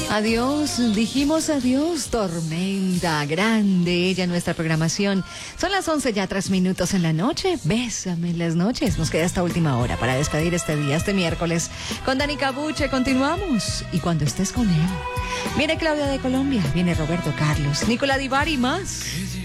Adiós, dijimos adiós, tormenta grande, ella en nuestra programación. Son las 11 ya, 3 minutos en la noche. Bésame en las noches. Nos queda esta última hora para despedir este día, este miércoles. Con Dani Cabuche continuamos. Y cuando estés con él, viene Claudia de Colombia, viene Roberto Carlos, Nicolás Divari y más.